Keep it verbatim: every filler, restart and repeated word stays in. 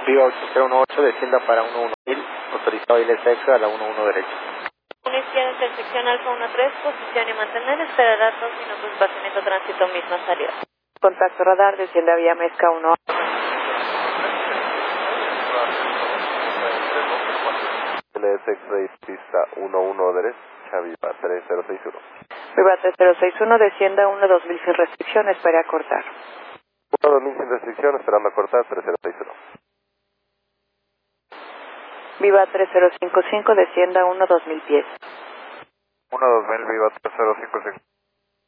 Viva ocho cero uno ocho, descienda para uno uno mil, autorizado I L S Extra a la uno uno derecha. Una izquierda, intersección Alfa uno tres, posición y mantener, esperará dos minutos, estacionamiento tránsito, misma salida. Contacto radar, desciende a vía Mezca uno. I L S Extra y pista uno uno derecha, Viva tres cero seis uno. Viva tres cero seis uno, descienda uno dos mil sin restricción, espere acordar. uno dos mil sin restricción, esperando a cortar, tres cero seis uno. Viva tres cero cinco cinco, descienda uno dos mil pies. uno dos mil, Viva tres cero cinco cinco.